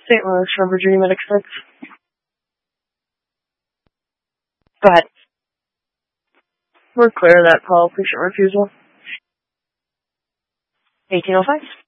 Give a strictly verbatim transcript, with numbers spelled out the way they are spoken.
Saint Louis for Virginia Med Experts. Go ahead. We're clear of that call. Patient refusal. eighteen oh five.